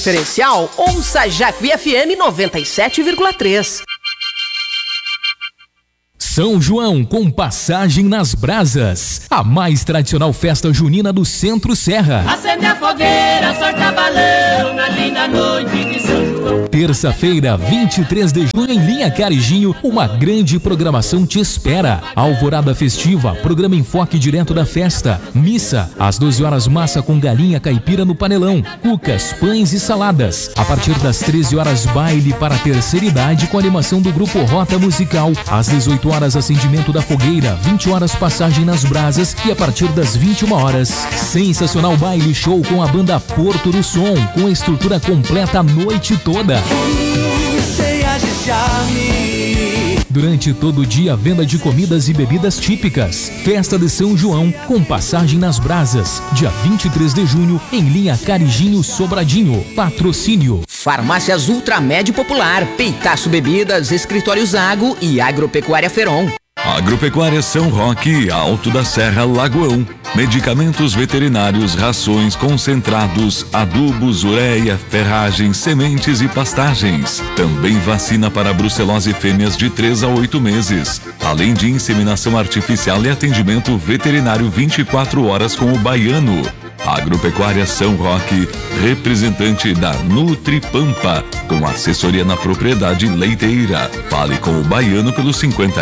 Diferencial, ouça Jacuí FM 97,3. São João com passagem nas brasas, a mais tradicional festa junina do Centro Serra. Acende a fogueira, solta balão na linda noite de São João. Terça-feira, 23 de junho, em Linha Carijinho, uma grande programação te espera. Alvorada festiva, programa enfoque direto da festa. Missa, às 12 horas, massa com galinha caipira no panelão. Cucas, pães e saladas. A partir das 13 horas, baile para a terceira idade com animação do grupo Rota Musical. Às 18 horas, acendimento da fogueira. 20 horas, passagem nas brasas. E a partir das 21 horas, sensacional baile show com a banda Porto do Som, com a estrutura completa a noite toda. Cheia de charme. Durante todo o dia, venda de comidas e bebidas típicas. Festa de São João, com passagem nas brasas. Dia 23 de junho, em Linha Carijinho, Sobradinho. Patrocínio Farmácias Ultramed Popular, Peitaço Bebidas, Escritório Zago e Agropecuária Feron. Agropecuária São Roque, Alto da Serra, Lagoão. Medicamentos veterinários, rações, concentrados, adubos, ureia, ferragens, sementes e pastagens. Também vacina para brucelose fêmeas de 3 a 8 meses. Além de inseminação artificial e atendimento veterinário 24 horas com o baiano. Agropecuária São Roque, representante da Nutripampa, com assessoria na propriedade leiteira. Fale com o baiano pelo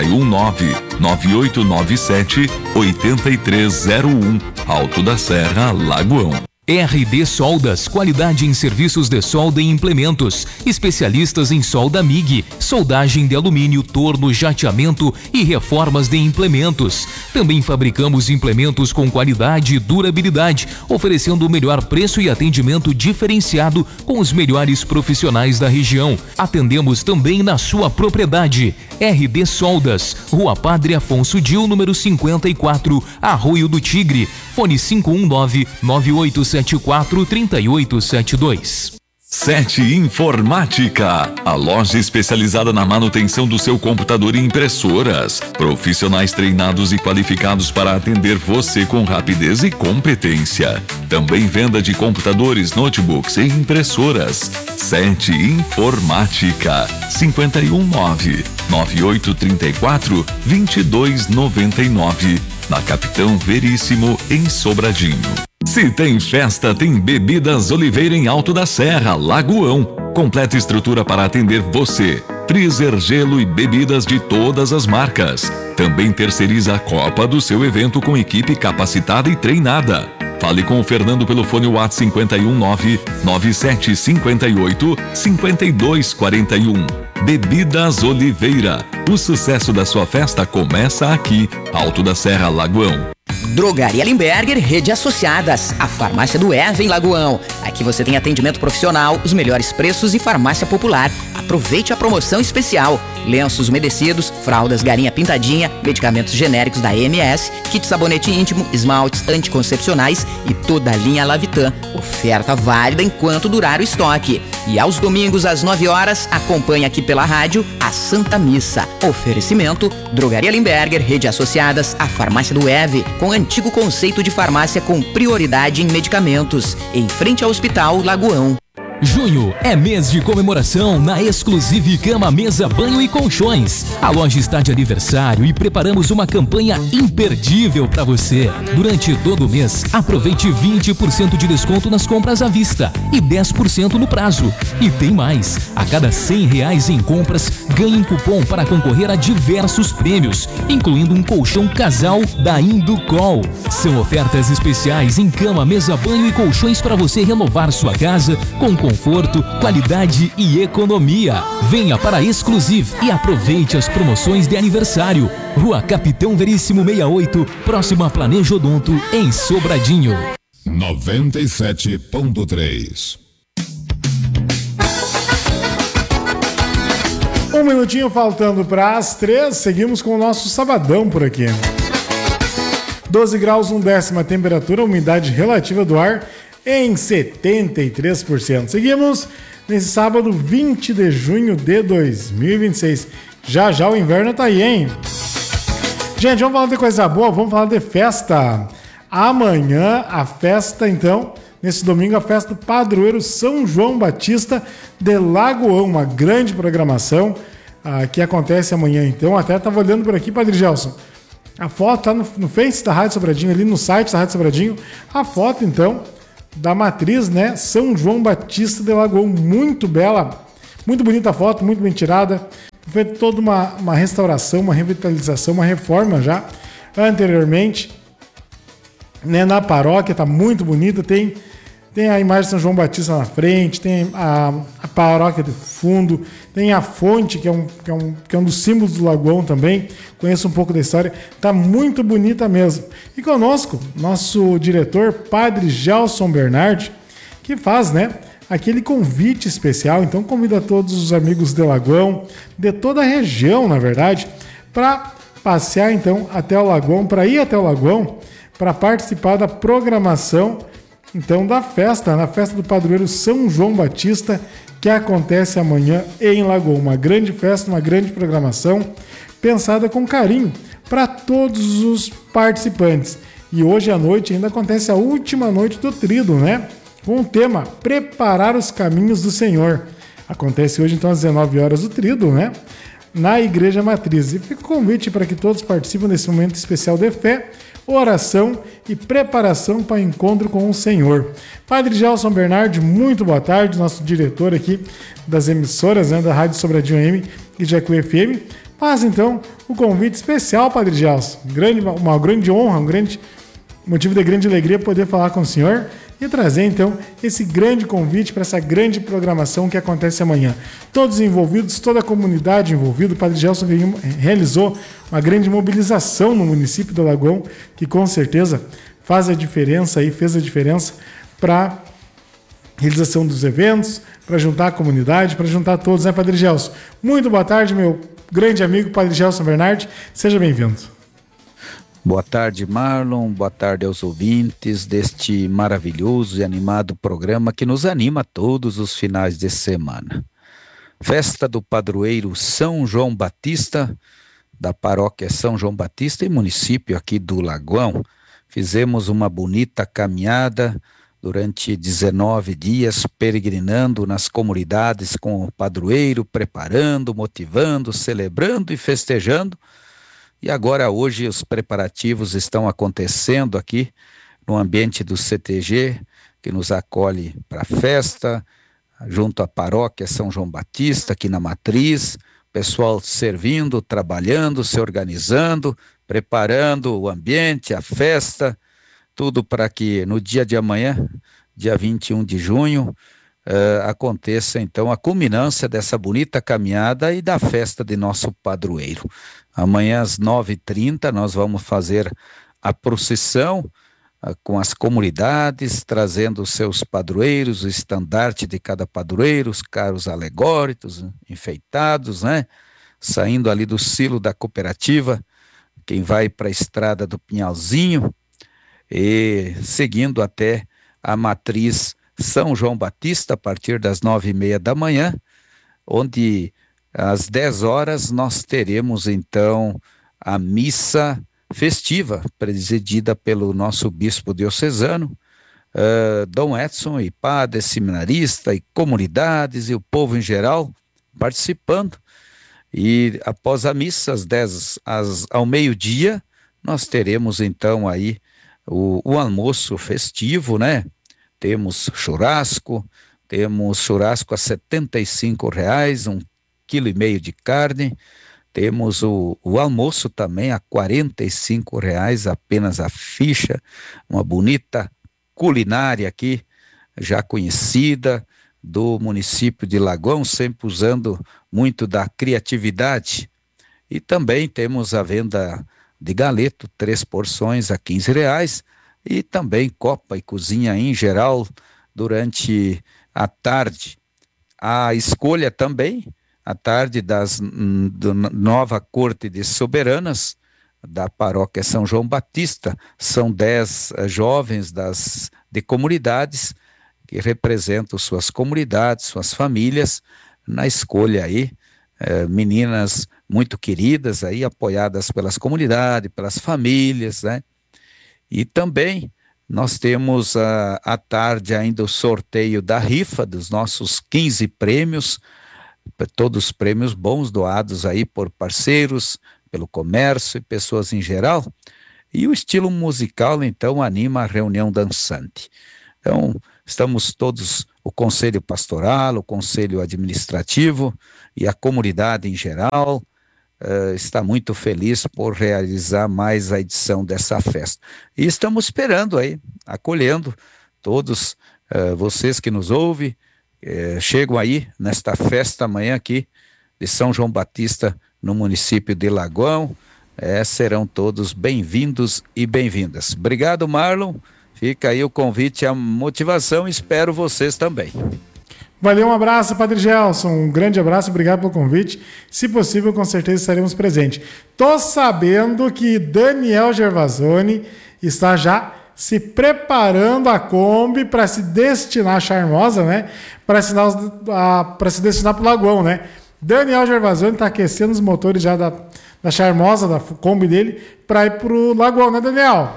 519-9897-8301, Alto da Serra, Lagoão. RD Soldas, qualidade em serviços de solda e implementos. Especialistas em solda MIG, soldagem de alumínio, torno, jateamento e reformas de implementos. Também fabricamos implementos com qualidade e durabilidade, oferecendo o melhor preço e atendimento diferenciado com os melhores profissionais da região. Atendemos também na sua propriedade. RD Soldas, Rua Padre Afonso Dil, número 54, Arroio do Tigre. Fone 519-9874-3872. 7 Informática, a loja especializada na manutenção do seu computador e impressoras. Profissionais treinados e qualificados para atender você com rapidez e competência. Também venda de computadores, notebooks e impressoras. 7 Informática, 519-9834-2299. Na Capitão Veríssimo, em Sobradinho. Se tem festa, tem Bebidas Oliveira em Alto da Serra, Lagoão. Completa estrutura para atender você. Freezer, gelo e bebidas de todas as marcas. Também terceiriza a copa do seu evento com equipe capacitada e treinada. Fale com o Fernando pelo fone WhatsApp 519-9758-5241. Bebidas Oliveira. O sucesso da sua festa começa aqui, Alto da Serra, Lagoão. Drogaria Limberger, Rede Associadas, a farmácia do Eva em Lagoão. Aqui você tem atendimento profissional, os melhores preços e farmácia popular. Aproveite a promoção especial. Lenços umedecidos, fraldas galinha pintadinha, medicamentos genéricos da EMS, kit sabonete íntimo, esmaltes anticoncepcionais e toda a linha Lavitan. Oferta válida enquanto durar o estoque. E aos domingos às 9 horas, acompanhe aqui pela rádio a Santa Missa. Oferecimento, Drogaria Limberger, Rede Associadas, a farmácia do Eve, com antigo conceito de farmácia com prioridade em medicamentos, em frente ao Hospital Lagoão. Junho é mês de comemoração na Exclusive Cama, Mesa, Banho e Colchões. A loja está de aniversário e preparamos uma campanha imperdível para você. Durante todo o mês, aproveite 20% de desconto nas compras à vista e 10% no prazo. E tem mais, a cada R$100 em compras, ganhe um cupom para concorrer a diversos prêmios, incluindo um colchão casal da Inducol. São ofertas especiais em cama, mesa, banho e colchões para você renovar sua casa com conforto, qualidade e economia. Venha para a Exclusive e aproveite as promoções de aniversário. Rua Capitão Veríssimo 68, próximo a Planejo Odonto, em Sobradinho. 97.3. Um minutinho faltando para as 3, seguimos com o nosso sabadão por aqui. 12 graus, 1/10 a temperatura, umidade relativa do ar em 73%. Seguimos nesse sábado 20 de junho de 2026. Já o inverno tá aí, hein? Gente, vamos falar de coisa boa, vamos falar de festa. Amanhã a festa, então, nesse domingo, a festa do padroeiro São João Batista de Lagoão, uma grande programação que acontece amanhã. Então, até estava olhando por aqui, Padre Gelson, a foto tá no Face da Rádio Sobradinho, ali no site da Rádio Sobradinho, a foto, então, da matriz, né, São João Batista de Lagoão, muito bela, muito bonita a foto, muito bem tirada, foi toda uma restauração, uma revitalização, uma reforma já, anteriormente, né, na paróquia, tá muito bonita, tem a imagem de São João Batista na frente, tem a paróquia do fundo, tem a fonte, que é um dos símbolos do Lagoão também, conheço um pouco da história, tá muito bonita mesmo. E conosco, nosso diretor, Padre Gelson Bernardi, que faz, né, aquele convite especial, então convida todos os amigos de Lagoão, de toda a região, na verdade, para passear então até o Lagoão, para ir até o Lagoão, para participar da programação então da festa, na festa do padroeiro São João Batista, que acontece amanhã em Lagoão. Uma grande festa, uma grande programação, pensada com carinho para todos os participantes. E hoje à noite ainda acontece a última noite do Tríduo, né? Com o tema Preparar os Caminhos do Senhor. Acontece hoje então às 19 horas o Tríduo, né? Na Igreja Matriz. E fica o convite para que todos participem desse momento especial de fé, oração e preparação para o encontro com o Senhor. Padre Gelson Bernardi, muito boa tarde, nosso diretor aqui das emissoras, né, da Rádio Sobradinho AM e Jacuí FM. Faz então o convite especial, Padre Gelson. Uma grande honra, um grande motivo de grande alegria poder falar com o senhor e trazer então esse grande convite para essa grande programação que acontece amanhã. Todos envolvidos, toda a comunidade envolvida, o Padre Gelson realizou uma grande mobilização no município do Lagoão, que com certeza fez a diferença para a realização dos eventos, para juntar a comunidade, para juntar todos, né, Padre Gelson? Muito boa tarde, meu grande amigo Padre Gelson Bernardi, seja bem-vindo. Boa tarde, Marlon. Boa tarde aos ouvintes deste maravilhoso e animado programa que nos anima todos os finais de semana. Festa do padroeiro São João Batista, da paróquia São João Batista e município aqui do Lagoão. Fizemos uma bonita caminhada durante 19 dias, peregrinando nas comunidades com o padroeiro, preparando, motivando, celebrando e festejando. E agora, hoje, os preparativos estão acontecendo aqui no ambiente do CTG, que nos acolhe para a festa, junto à paróquia São João Batista, aqui na Matriz, pessoal servindo, trabalhando, se organizando, preparando o ambiente, a festa, tudo para que no dia de amanhã, dia 21 de junho, aconteça então a culminância dessa bonita caminhada e da festa de nosso padroeiro. Amanhã às 9h30 nós vamos fazer a procissão com as comunidades, trazendo os seus padroeiros, o estandarte de cada padroeiro, os carros alegóricos, enfeitados, né? Saindo ali do silo da cooperativa, quem vai para a estrada do Pinhalzinho, e seguindo até a matriz São João Batista, a partir das 9h30 da manhã, onde às 10 horas nós teremos então a missa festiva, presidida pelo nosso bispo diocesano, Dom Edson, e padre, seminarista e comunidades e o povo em geral participando. E após a missa, ao meio-dia, nós teremos então aí o almoço festivo, né? Temos churrasco a R$ 75, 1,5 kg de carne. Temos o almoço também a R$ 45, apenas a ficha. Uma bonita culinária aqui, já conhecida, do município de Lagoão, sempre usando muito da criatividade. E também temos a venda de galeto, 3 porções a R$ 15, e também copa e cozinha em geral durante a tarde. A escolha também, à tarde, da nova corte de soberanas da paróquia São João Batista. São 10 jovens de comunidades que representam suas comunidades, suas famílias, na escolha aí, meninas muito queridas aí, apoiadas pelas comunidades, pelas famílias, né? E também nós temos à tarde ainda o sorteio da rifa dos nossos 15 prêmios, todos prêmios bons doados aí por parceiros, pelo comércio e pessoas em geral. E o estilo musical, então, anima a reunião dançante. Então, estamos todos, o Conselho Pastoral, o Conselho Administrativo e a comunidade em geral, está muito feliz por realizar mais a edição dessa festa. E estamos esperando aí, acolhendo todos vocês que nos ouvem, chegam aí nesta festa amanhã aqui de São João Batista, no município de Lagoão. Serão todos bem-vindos e bem-vindas. Obrigado, Marlon. Fica aí o convite e a motivação, espero vocês também. Valeu, um abraço, Padre Gelson, um grande abraço, obrigado pelo convite. Se possível, com certeza estaremos presentes. Tô sabendo que Daniel Gervasoni está já se preparando a Kombi para se destinar a Charmosa, né? Para se destinar para o Lagoão, né? Daniel Gervasoni está aquecendo os motores já da Charmosa, da Kombi dele, para ir para o Lagoão, né, Daniel?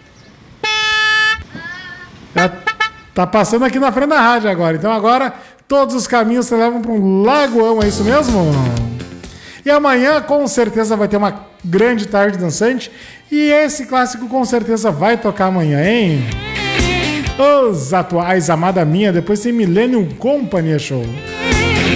Já tá passando aqui na frente da rádio agora. Então agora todos os caminhos se levam para um Lagoão, é isso mesmo? E amanhã com certeza vai ter uma grande tarde dançante. E esse clássico com certeza vai tocar amanhã, hein? Os atuais, amada minha, depois tem Millennium Company Show.